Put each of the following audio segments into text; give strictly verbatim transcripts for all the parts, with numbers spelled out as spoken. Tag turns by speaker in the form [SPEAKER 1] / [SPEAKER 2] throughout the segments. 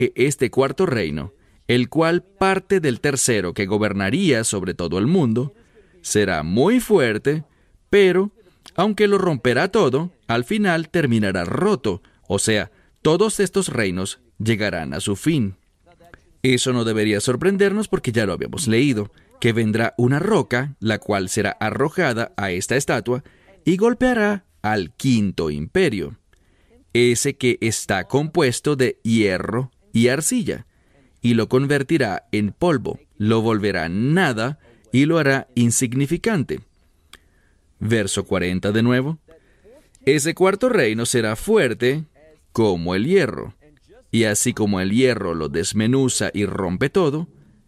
[SPEAKER 1] e este cuarto reino, el cual parte del tercero que gobernaría sobre todo el mundo, será muy fuerte, pero, aunque lo romperá todo, al final terminará roto, o sea, todos estos reinos llegarán a su fin. Eso no debería sorprendernos porque ya lo habíamos leído, que vendrá una roca, la cual será arrojada a esta estatua y golpeará al quinto imperio, ese que está compuesto de hierro y arcilla, y lo convertirá en polvo, lo volverá nada y lo hará insignificante. Verso cuarenta de nuevo. Ese cuarto reino será fuerte como el hierro, y así como el hierro lo desmenuza y rompe todo,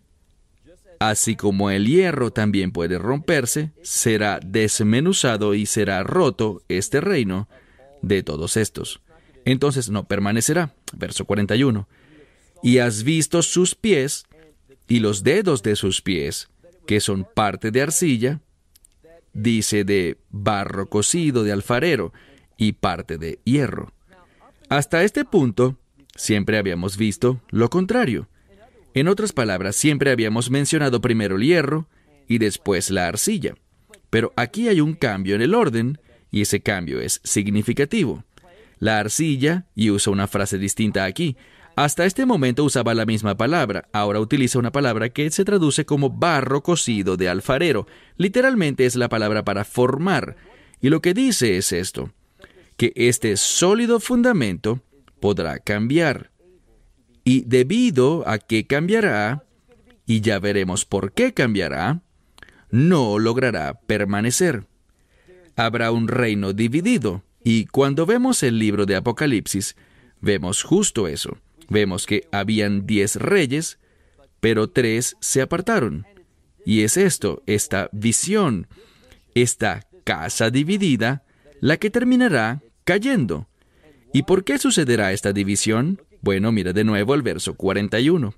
[SPEAKER 1] así como el hierro también puede romperse, será desmenuzado y será roto este reino de todos estos. Entonces no permanecerá. Verso cuarenta y uno. Y has visto sus pies y los dedos de sus pies, que son parte de arcilla, dice de barro cocido de alfarero, y parte de hierro. Hasta este punto, siempre habíamos visto lo contrario. En otras palabras, siempre habíamos mencionado primero el hierro y después la arcilla. Pero aquí hay un cambio en el orden, y ese cambio es significativo. La arcilla, y usa una frase distinta aquí, hasta este momento usaba la misma palabra, ahora utiliza una palabra que se traduce como barro cocido de alfarero. Literalmente es la palabra para formar, y lo que dice es esto, que este sólido fundamento podrá cambiar. Y debido a que cambiará, y ya veremos por qué cambiará, no logrará permanecer. Habrá un reino dividido, y cuando vemos el libro de Apocalipsis, vemos justo eso. Vemos que habían diez reyes, pero tres se apartaron. Y es esto, esta visión, esta casa dividida, la que terminará cayendo. ¿Y por qué sucederá esta división? Bueno, mira de nuevo el verso cuarenta y uno.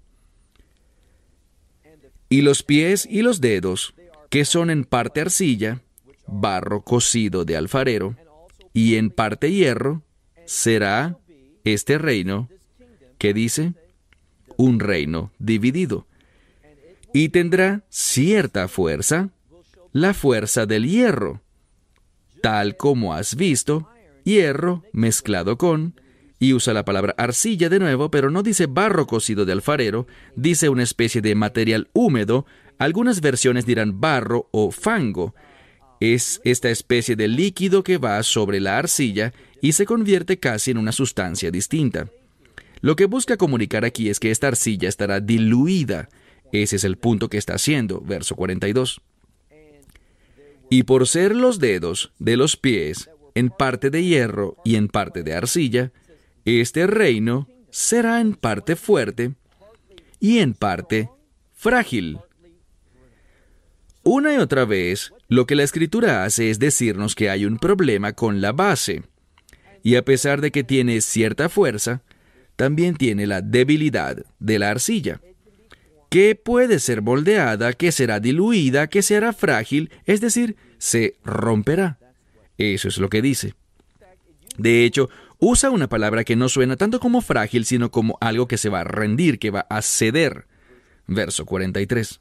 [SPEAKER 1] Y los pies y los dedos, que son en parte arcilla, barro cocido de alfarero, y en parte hierro, será este reino, que dice, un reino dividido. Y tendrá cierta fuerza, la fuerza del hierro, tal como has visto, hierro mezclado con, y usa la palabra arcilla de nuevo, pero no dice barro cocido de alfarero, dice una especie de material húmedo. Algunas versiones dirán barro o fango. Es esta especie de líquido que va sobre la arcilla y se convierte casi en una sustancia distinta. Lo que busca comunicar aquí es que esta arcilla estará diluida. Ese es el punto que está haciendo, verso cuarenta y dos. Y por ser los dedos de los pies en parte de hierro y en parte de arcilla, este reino será en parte fuerte y en parte frágil. Una y otra vez, lo que la Escritura hace es decirnos que hay un problema con la base. Y a pesar de que tiene cierta fuerza, también tiene la debilidad de la arcilla, que puede ser moldeada, que será diluida, que será frágil, es decir, se romperá. Eso es lo que dice. De hecho, usa una palabra que no suena tanto como frágil, sino como algo que se va a rendir, que va a ceder. Verso cuarenta y tres.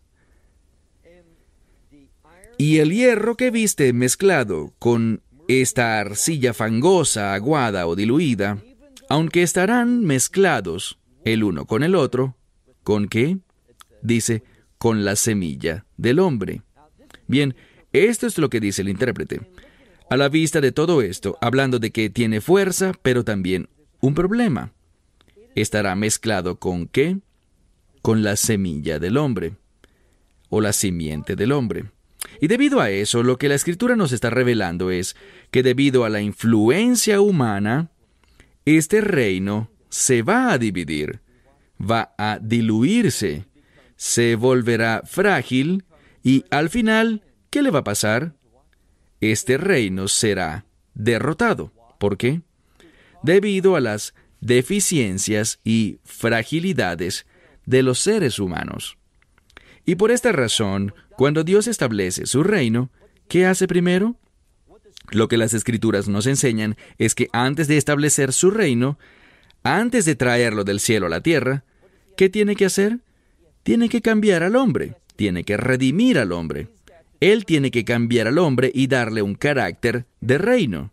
[SPEAKER 1] Y el hierro que viste mezclado con esta arcilla fangosa, aguada o diluida, aunque estarán mezclados el uno con el otro, ¿con qué? Dice, con la semilla del hombre. Bien, esto es lo que dice el intérprete. A la vista de todo esto, hablando de que tiene fuerza, pero también un problema. ¿Estará mezclado con qué? Con la semilla del hombre, o la simiente del hombre. Y debido a eso, lo que la Escritura nos está revelando es que debido a la influencia humana, este reino se va a dividir, va a diluirse, se volverá frágil y al final, ¿qué le va a pasar? Este reino será derrotado. ¿Por qué? Debido a las deficiencias y fragilidades de los seres humanos. Y por esta razón, cuando Dios establece su reino, ¿qué hace primero? Lo que las Escrituras nos enseñan es que antes de establecer su reino, antes de traerlo del cielo a la tierra, ¿qué tiene que hacer? Tiene que cambiar al hombre, tiene que redimir al hombre. Él tiene que cambiar al hombre y darle un carácter de reino.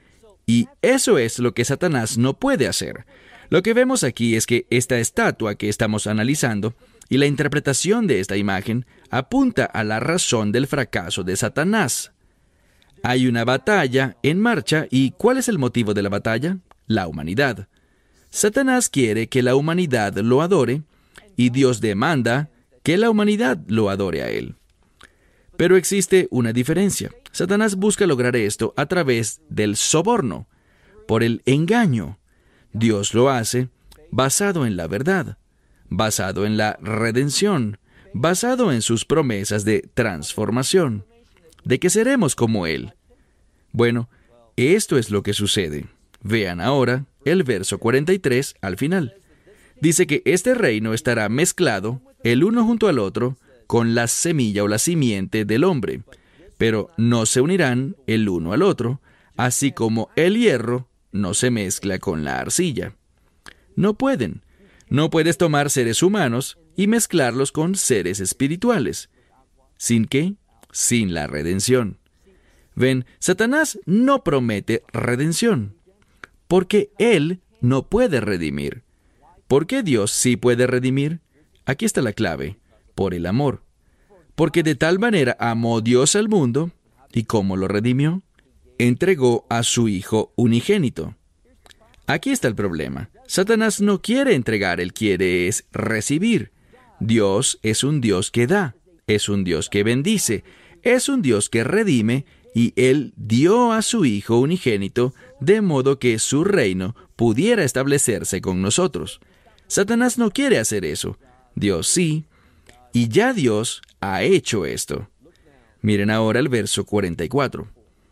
[SPEAKER 1] Y eso es lo que Satanás no puede hacer. Lo que vemos aquí es que esta estatua que estamos analizando y la interpretación de esta imagen apunta a la razón del fracaso de Satanás. Hay una batalla en marcha y ¿cuál es el motivo de la batalla? La humanidad. Satanás quiere que la humanidad lo adore y Dios demanda que la humanidad lo adore a él. Pero existe una diferencia. Satanás busca lograr esto a través del soborno, por el engaño. Dios lo hace basado en la verdad, basado en la redención, basado en sus promesas de transformación, de que seremos como Él. Bueno, esto es lo que sucede. Vean ahora el verso cuarenta y tres al final. Dice que este reino estará mezclado, el uno junto al otro, con la semilla o la simiente del hombre, pero no se unirán el uno al otro, así como el hierro no se mezcla con la arcilla. No pueden. No puedes tomar seres humanos y mezclarlos con seres espirituales. ¿Sin qué? Sin la redención. Ven, Satanás no promete redención, porque él no puede redimir. ¿Por qué Dios sí puede redimir? Aquí está la clave. Por el amor. Porque de tal manera amó Dios al mundo, ¿y cómo lo redimió? Entregó a su Hijo unigénito. Aquí está el problema. Satanás no quiere entregar, él quiere es recibir. Dios es un Dios que da, es un Dios que bendice, es un Dios que redime, y Él dio a su Hijo unigénito de modo que su reino pudiera establecerse con nosotros. Satanás no quiere hacer eso. Dios sí. Y ya Dios ha hecho esto. Miren ahora el verso cuarenta y cuatro.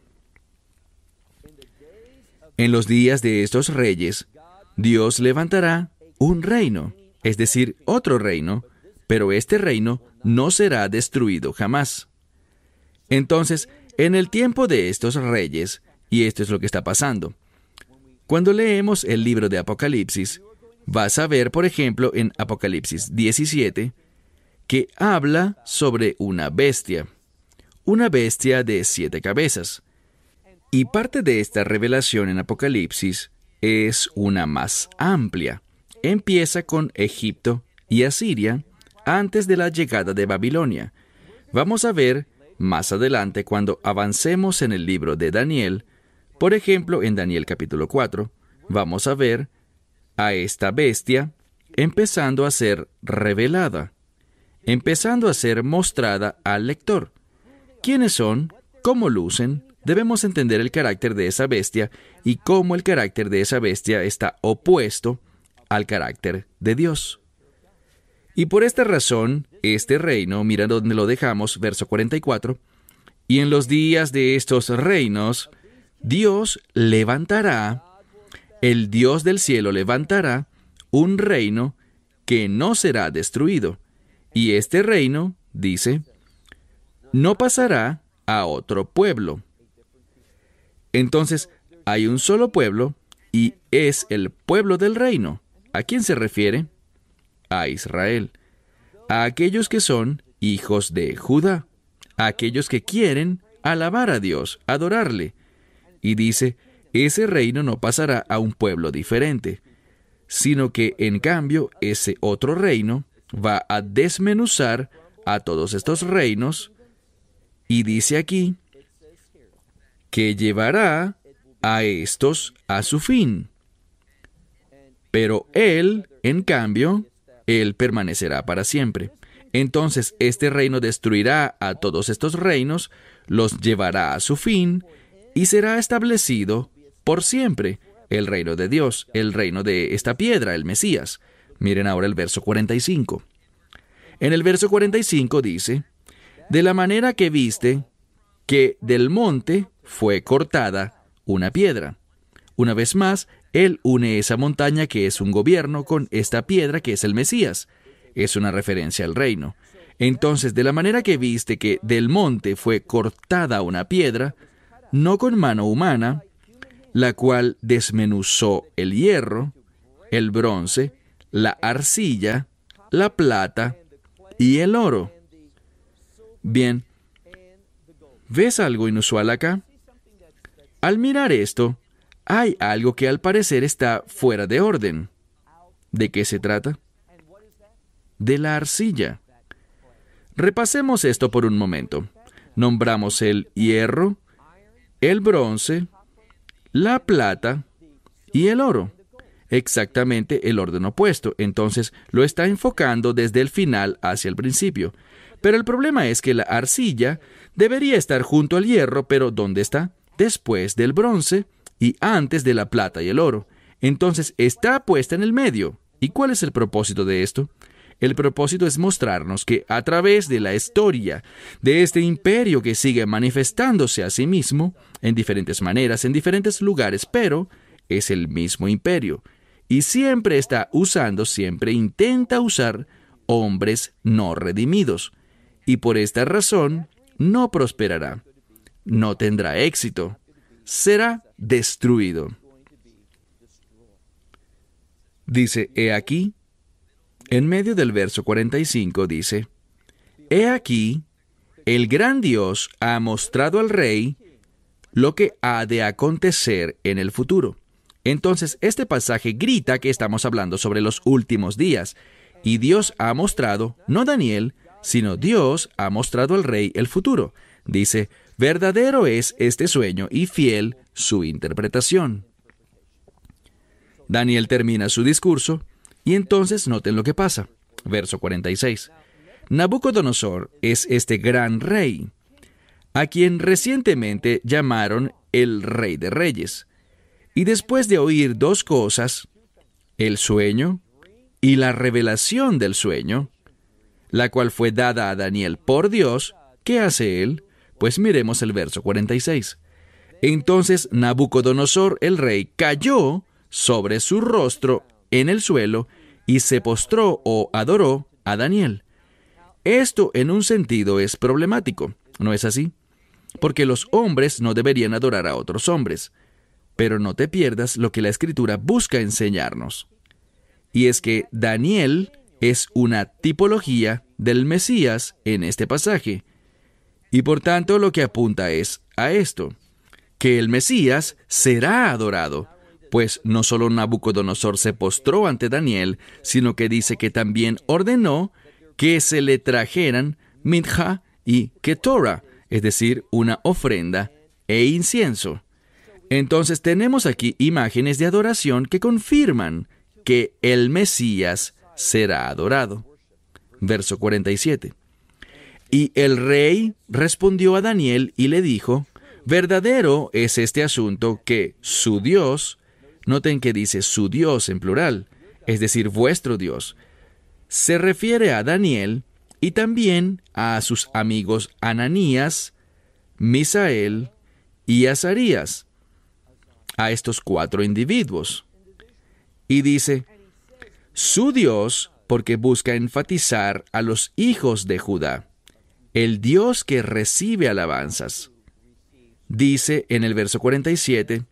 [SPEAKER 1] En los días de estos reyes, Dios levantará un reino, es decir, otro reino, pero este reino no será destruido jamás. Entonces, en el tiempo de estos reyes, y esto es lo que está pasando, cuando leemos el libro de Apocalipsis, vas a ver, por ejemplo, en Apocalipsis diecisiete, que habla sobre una bestia, una bestia de siete cabezas. Y parte de esta revelación en Apocalipsis es una más amplia. Empieza con Egipto y Asiria antes de la llegada de Babilonia. Vamos a ver más adelante cuando avancemos en el libro de Daniel, por ejemplo, en Daniel capítulo cuatro, vamos a ver a esta bestia empezando a ser revelada, empezando a ser mostrada al lector. ¿Quiénes son? ¿Cómo lucen? Debemos entender el carácter de esa bestia y cómo el carácter de esa bestia está opuesto al carácter de Dios. Y por esta razón, este reino, mira donde lo dejamos, verso cuarenta y cuatro, y en los días de estos reinos, Dios levantará, el Dios del cielo levantará un reino que no será destruido. Y este reino, dice, no pasará a otro pueblo. Entonces, hay un solo pueblo y es el pueblo del reino. ¿A quién se refiere? A Israel, a aquellos que son hijos de Judá, a aquellos que quieren alabar a Dios, adorarle. Y dice, ese reino no pasará a un pueblo diferente, sino que en cambio ese otro reino va a desmenuzar a todos estos reinos, y dice aquí que llevará a estos a su fin. Pero Él, en cambio, Él permanecerá para siempre. Entonces, este reino destruirá a todos estos reinos, los llevará a su fin, y será establecido por siempre el reino de Dios, el reino de esta piedra, el Mesías. Miren ahora el verso cuarenta y cinco. En el verso cuarenta y cinco dice, de la manera que viste que del monte fue cortada una piedra. Una vez más, Él une esa montaña que es un gobierno con esta piedra que es el Mesías. Es una referencia al reino. Entonces, de la manera que viste que del monte fue cortada una piedra, no con mano humana, la cual desmenuzó el hierro, el bronce, la arcilla, la plata y el oro. Bien, ¿ves algo inusual acá? Al mirar esto, hay algo que al parecer está fuera de orden. ¿De qué se trata? De la arcilla. Repasemos esto por un momento. Nombramos el hierro, el bronce, la plata y el oro. Exactamente el orden opuesto. Entonces, lo está enfocando desde el final hacia el principio. Pero el problema es que la arcilla debería estar junto al hierro, pero ¿dónde está? Después del bronce y antes de la plata y el oro. Entonces, está puesta en el medio. ¿Y cuál es el propósito de esto? El propósito es mostrarnos que a través de la historia de este imperio que sigue manifestándose a sí mismo en diferentes maneras, en diferentes lugares, pero es el mismo imperio. Y siempre está usando, siempre intenta usar hombres no redimidos. Y por esta razón no prosperará, no tendrá éxito, será destruido. Dice, he aquí, en medio del verso cuarenta y cinco dice, he aquí, el gran Dios ha mostrado al rey lo que ha de acontecer en el futuro. Entonces, este pasaje grita que estamos hablando sobre los últimos días, y Dios ha mostrado, no Daniel, sino Dios ha mostrado al rey el futuro. Dice, verdadero es este sueño y fiel su interpretación. Daniel termina su discurso, y entonces noten lo que pasa. Verso cuarenta y seis. Nabucodonosor es este gran rey, a quien recientemente llamaron el Rey de Reyes. Y después de oír dos cosas, el sueño y la revelación del sueño, la cual fue dada a Daniel por Dios, ¿qué hace él? Pues miremos el verso cuarenta y seis. Entonces Nabucodonosor el rey cayó sobre su rostro en el suelo y se postró o adoró a Daniel. Esto en un sentido es problemático, ¿no es así? Porque los hombres no deberían adorar a otros hombres. Pero no te pierdas lo que la Escritura busca enseñarnos. Y es que Daniel es una tipología del Mesías en este pasaje. Y por tanto lo que apunta es a esto, que el Mesías será adorado, pues no solo Nabucodonosor se postró ante Daniel, sino que dice que también ordenó que se le trajeran mitja y ketora, es decir, una ofrenda e incienso. Entonces tenemos aquí imágenes de adoración que confirman que el Mesías será adorado. Verso cuarenta y siete. Y el rey respondió a Daniel y le dijo, verdadero es este asunto que su Dios, noten que dice su Dios en plural, es decir, vuestro Dios, se refiere a Daniel y también a sus amigos Ananías, Misael y Azarías, a estos cuatro individuos. Y dice, su Dios, porque busca enfatizar a los hijos de Judá, el Dios que recibe alabanzas. Dice en el verso cuarenta y siete,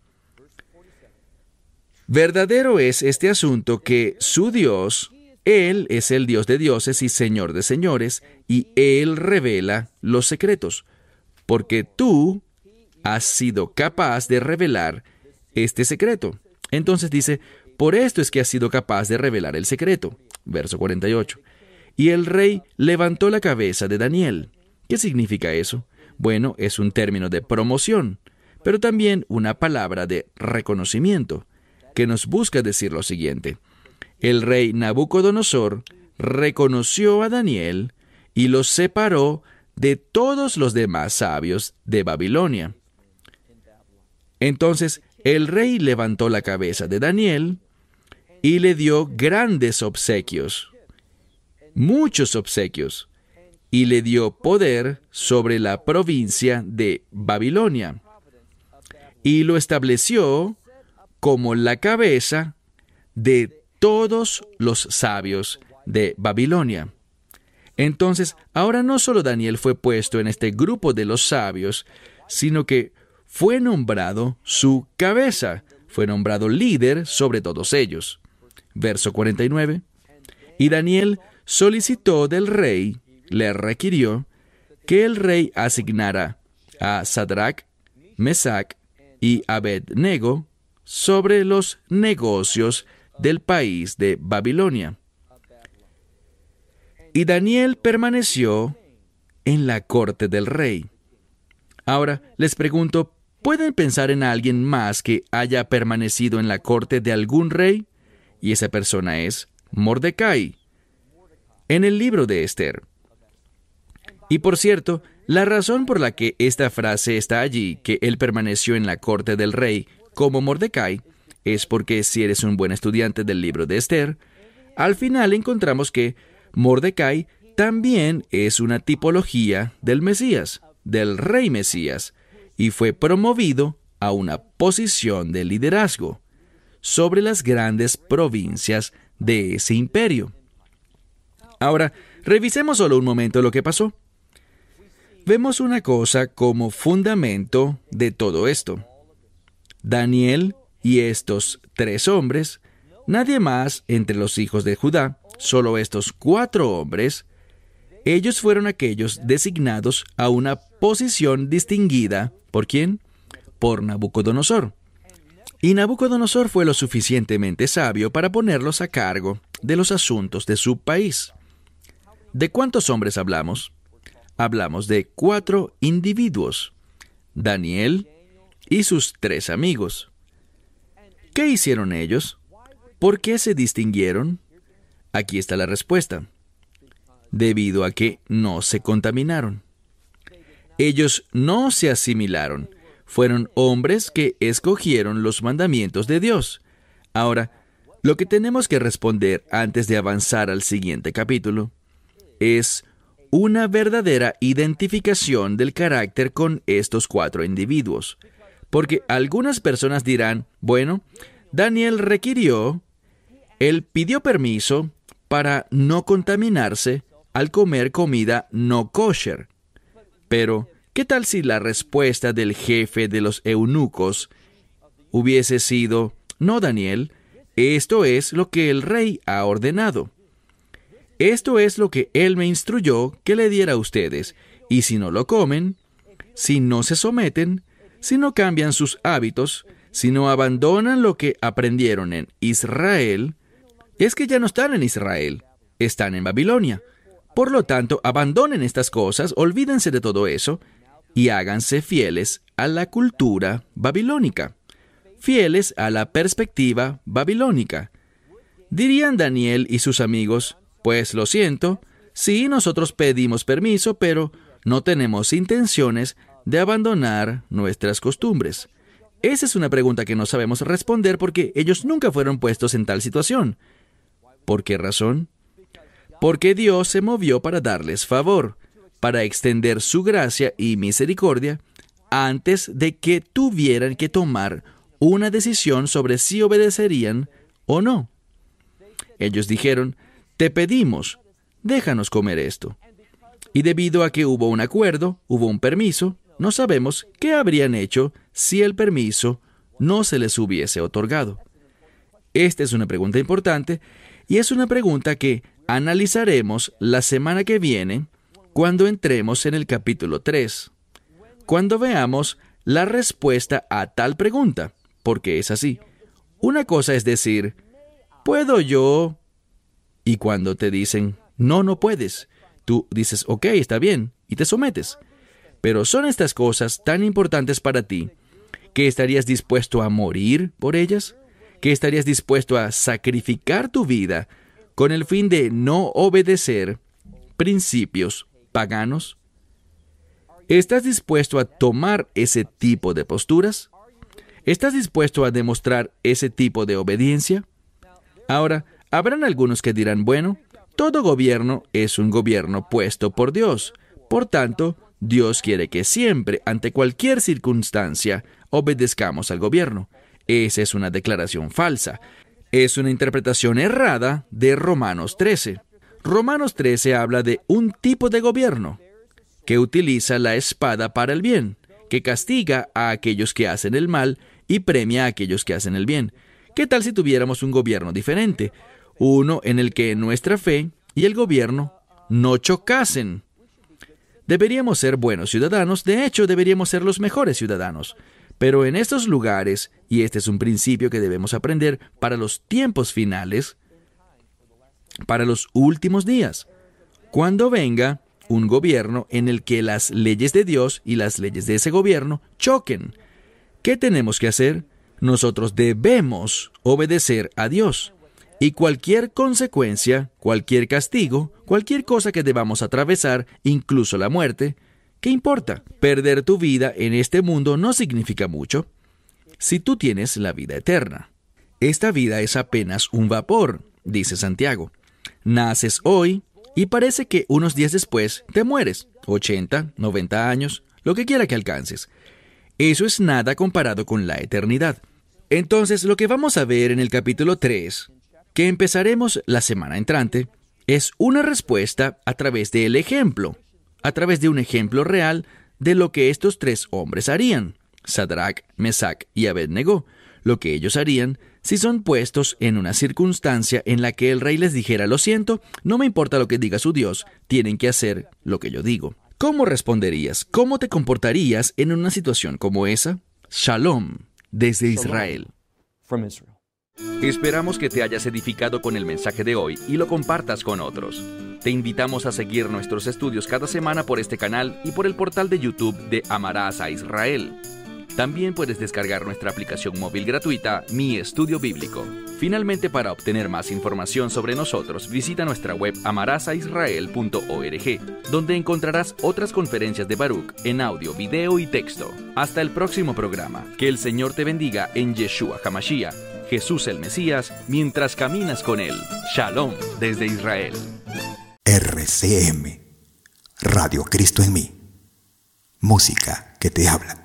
[SPEAKER 1] verdadero es este asunto que su Dios, Él es el Dios de dioses y Señor de señores, y Él revela los secretos, porque tú has sido capaz de revelar este secreto. Entonces dice, por esto es que has sido capaz de revelar el secreto. Verso cuarenta y ocho. Y el rey levantó la cabeza de Daniel. ¿Qué significa eso? Bueno, es un término de promoción, pero también una palabra de reconocimiento, que nos busca decir lo siguiente. El rey Nabucodonosor reconoció a Daniel y lo separó de todos los demás sabios de Babilonia. Entonces, el rey levantó la cabeza de Daniel y le dio grandes obsequios, muchos obsequios, y le dio poder sobre la provincia de Babilonia, y lo estableció como la cabeza de todos los sabios de Babilonia. Entonces, ahora no solo Daniel fue puesto en este grupo de los sabios, sino que fue nombrado su cabeza, fue nombrado líder sobre todos ellos. verso cuarenta y nueve. Y Daniel solicitó del rey, le requirió, que el rey asignara a Sadrach, Mesach y Abed-nego sobre los negocios del país de Babilonia. Y Daniel permaneció en la corte del rey. Ahora, les pregunto, ¿pueden pensar en alguien más que haya permanecido en la corte de algún rey? Y esa persona es Mordecai, en el libro de Esther. Y por cierto, la razón por la que esta frase está allí, que él permaneció en la corte del rey como Mordecai, es porque si eres un buen estudiante del libro de Esther, al final encontramos que Mordecai también es una tipología del Mesías, del rey Mesías, y fue promovido a una posición de liderazgo sobre las grandes provincias de ese imperio. Ahora, revisemos solo un momento lo que pasó. Vemos una cosa como fundamento de todo esto. Daniel y estos tres hombres, nadie más entre los hijos de Judá, solo estos cuatro hombres, ellos fueron aquellos designados a una posición distinguida. ¿Por quién? Por Nabucodonosor. Y Nabucodonosor fue lo suficientemente sabio para ponerlos a cargo de los asuntos de su país. ¿De cuántos hombres hablamos? Hablamos de cuatro individuos, Daniel y sus tres amigos. ¿Qué hicieron ellos? ¿Por qué se distinguieron? Aquí está la respuesta. Debido a que no se contaminaron. Ellos no se asimilaron. Fueron hombres que escogieron los mandamientos de Dios. Ahora, lo que tenemos que responder antes de avanzar al siguiente capítulo es una verdadera identificación del carácter con estos cuatro individuos. Porque algunas personas dirán, bueno, Daniel requirió, él pidió permiso para no contaminarse al comer comida no kosher. Pero, ¿qué tal si la respuesta del jefe de los eunucos hubiese sido, no, Daniel, esto es lo que el rey ha ordenado? Esto es lo que él me instruyó que le diera a ustedes, y si no lo comen, si no se someten, si no cambian sus hábitos, si no abandonan lo que aprendieron en Israel, es que ya no están en Israel, están en Babilonia. Por lo tanto, abandonen estas cosas, olvídense de todo eso, y háganse fieles a la cultura babilónica, fieles a la perspectiva babilónica. Dirían Daniel y sus amigos, pues lo siento, sí, nosotros pedimos permiso, pero no tenemos intenciones de abandonar nuestras costumbres. Esa es una pregunta que no sabemos responder porque ellos nunca fueron puestos en tal situación. ¿Por qué razón? Porque Dios se movió para darles favor, para extender su gracia y misericordia antes de que tuvieran que tomar una decisión sobre si obedecerían o no. Ellos dijeron, te pedimos, déjanos comer esto. Y debido a que hubo un acuerdo, hubo un permiso, no sabemos qué habrían hecho si el permiso no se les hubiese otorgado. Esta es una pregunta importante y es una pregunta que analizaremos la semana que viene cuando entremos en el capítulo tres, cuando veamos la respuesta a tal pregunta, porque es así. Una cosa es decir, ¿puedo yo? Y cuando te dicen, no, no puedes, tú dices, ok, está bien, y te sometes. Pero son estas cosas tan importantes para ti, que estarías dispuesto a morir por ellas, que estarías dispuesto a sacrificar tu vida con el fin de no obedecer principios paganos. ¿Estás dispuesto a tomar ese tipo de posturas? ¿Estás dispuesto a demostrar ese tipo de obediencia? Ahora, habrán algunos que dirán, bueno, todo gobierno es un gobierno puesto por Dios. Por tanto, Dios quiere que siempre, ante cualquier circunstancia, obedezcamos al gobierno. Esa es una declaración falsa. Es una interpretación errada de Romanos trece. Romanos trece habla de un tipo de gobierno que utiliza la espada para el bien, que castiga a aquellos que hacen el mal y premia a aquellos que hacen el bien, ¿Qué tal si tuviéramos un gobierno diferente? Uno en el que nuestra fe y el gobierno no chocasen. Deberíamos ser buenos ciudadanos, de hecho, deberíamos ser los mejores ciudadanos. Pero en estos lugares, y este es un principio que debemos aprender para los tiempos finales, para los últimos días, cuando venga un gobierno en el que las leyes de Dios y las leyes de ese gobierno choquen, ¿qué tenemos que hacer? Nosotros debemos obedecer a Dios. Y cualquier consecuencia, cualquier castigo, cualquier cosa que debamos atravesar, incluso la muerte, ¿qué importa? Perder tu vida en este mundo no significa mucho si tú tienes la vida eterna. Esta vida es apenas un vapor, dice Santiago. Naces hoy y parece que unos días después te mueres, ochenta, noventa años, lo que quiera que alcances. Eso es nada comparado con la eternidad. Entonces, lo que vamos a ver en el capítulo tres, que empezaremos la semana entrante, es una respuesta a través del ejemplo, a través de un ejemplo real de lo que estos tres hombres harían, Sadrach, Mesach y Abednego, lo que ellos harían si son puestos en una circunstancia en la que el rey les dijera: lo siento, no me importa lo que diga su Dios, tienen que hacer lo que yo digo. ¿Cómo responderías? ¿Cómo te comportarías en una situación como esa? Shalom, desde Israel. Esperamos que te hayas edificado con el mensaje de hoy y lo compartas con otros. Te invitamos a seguir nuestros estudios cada semana por este canal y por el portal de YouTube de Amarás a Israel. También puedes descargar nuestra aplicación móvil gratuita, Mi Estudio Bíblico. Finalmente, para obtener más información sobre nosotros, visita nuestra web amarás a israel punto org, donde encontrarás otras conferencias de Baruch en audio, video y texto. Hasta el próximo programa. Que el Señor te bendiga en Yeshua HaMashiach, Jesús el Mesías, mientras caminas con Él. Shalom desde Israel.
[SPEAKER 2] R C M, Radio Cristo en mí. Música que te habla.